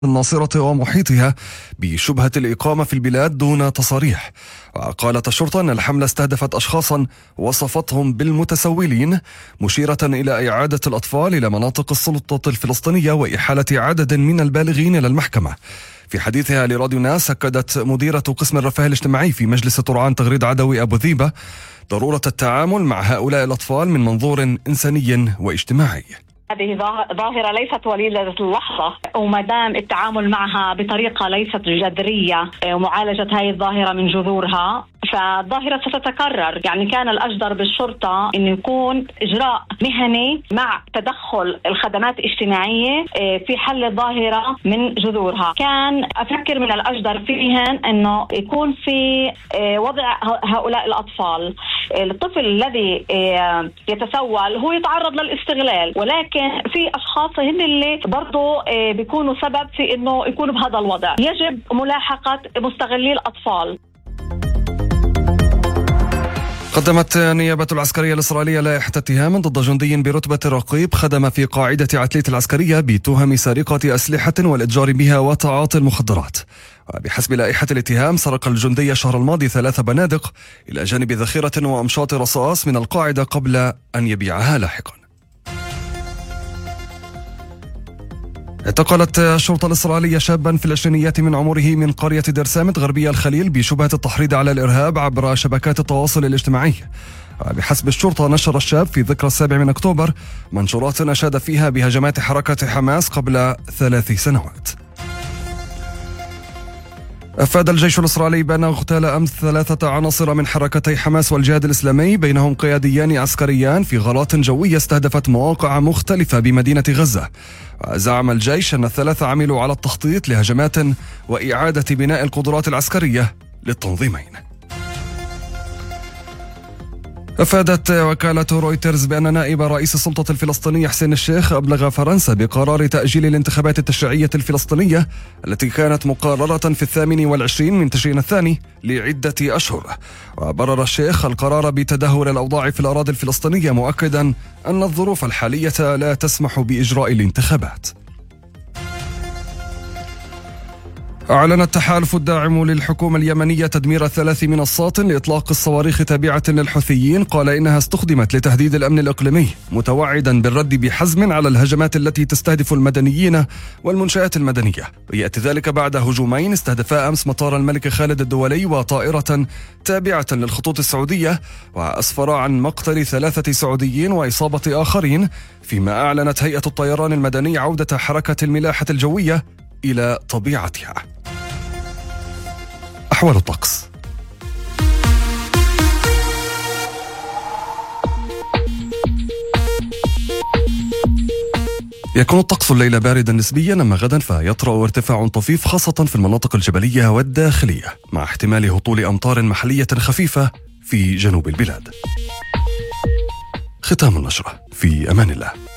الناصرة ومحيطها بشبهة الإقامة في البلاد دون تصاريح. وقالت الشرطة أن الحملة استهدفت أشخاصا وصفتهم بالمتسولين، مشيرة إلى إعادة الأطفال إلى مناطق السلطة الفلسطينية وإحالة عدد من البالغين إلى المحكمة. في حديثها لراديو ناس، أكدت مديرة قسم الرفاه الاجتماعي في مجلس طرعان تغريد عدوي أبو ذيبة ضرورة التعامل مع هؤلاء الأطفال من منظور إنساني واجتماعي. هذه ظاهرة ليست وليدة اللحظة، وما دام التعامل معها بطريقة ليست جذرية ومعالجة هذه الظاهرة من جذورها فالظاهرة ستتكرر. يعني كان الأجدر بالشرطة أن يكون إجراء مهني مع تدخل الخدمات الاجتماعية في حل الظاهرة من جذورها. كان أفكر من الأجدر فيهن أنه يكون في وضع هؤلاء الأطفال. الطفل الذي يتسول هو يتعرض للاستغلال، ولكن في أشخاص هن اللي برضو بيكونوا سبب في أنه يكونوا بهذا الوضع. يجب ملاحقة مستغلي الأطفال. قدمت النيابة العسكرية الإسرائيلية لائحة اتهام ضد جندي برتبة رقيب خدم في قاعدة عتليت العسكرية بتهم سرقة أسلحة والإتجار بها وتعاطي المخدرات. وبحسب لائحة الاتهام، سرق الجندي الشهر الماضي 3 بنادق إلى جانب ذخيرة وأمشاط رصاص من القاعدة قبل أن يبيعها لاحقا. اعتقلت الشرطة الإسرائيلية شابا في العشرينيات من عمره من قرية دير سامت غربية الخليل بشبهة التحريض على الإرهاب عبر شبكات التواصل الاجتماعي. بحسب الشرطة، نشر الشاب في ذكرى 7 من أكتوبر منشورات أشاد فيها بهجمات حركة حماس قبل 3 سنوات. أفاد الجيش الإسرائيلي بأن اغتال أمس 3 عناصر من حركتي حماس والجهاد الإسلامي، بينهم قياديان عسكريان، في غارات جوية استهدفت مواقع مختلفة بمدينة غزة. زعم الجيش أن ال3 عملوا على التخطيط لهجمات وإعادة بناء القدرات العسكرية للتنظيمين. أفادت وكالة رويترز بأن نائب رئيس السلطة الفلسطينية حسين الشيخ أبلغ فرنسا بقرار تأجيل الانتخابات التشريعية الفلسطينية التي كانت مقررة في 28 من تشرين الثاني لعدة أشهر. وبرر الشيخ القرار بتدهور الأوضاع في الأراضي الفلسطينية، مؤكدا أن الظروف الحالية لا تسمح بإجراء الانتخابات. أعلن التحالف الداعم للحكومة اليمنية تدمير 3 منصات لإطلاق الصواريخ تابعة للحوثيين، قال إنها استخدمت لتهديد الأمن الإقليمي، متوعدا بالرد بحزم على الهجمات التي تستهدف المدنيين والمنشآت المدنية. ويأتي ذلك بعد هجومين استهدفا أمس مطار الملك خالد الدولي وطائرة تابعة للخطوط السعودية، وأسفر عن مقتل 3 سعوديين وإصابة آخرين، فيما أعلنت هيئة الطيران المدني عودة حركة الملاحة الجوية إلى طبيعتها. أحوال الطقس. يكون الطقس الليلة باردا نسبيا، أما غدا فيطرأ ارتفاع طفيف خاصة في المناطق الجبلية والداخلية، مع احتمال هطول أمطار محلية خفيفة في جنوب البلاد. ختام النشرة، في أمان الله.